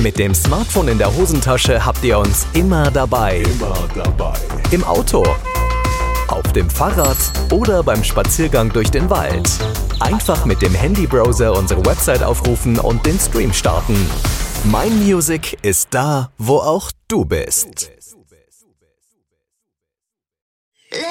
Mit dem Smartphone in der Hosentasche habt ihr uns immer dabei. Im Auto, auf dem Fahrrad oder beim Spaziergang durch den Wald. Einfach mit dem Handybrowser unsere Website aufrufen und den Stream starten. Mein Music ist da, wo auch du bist.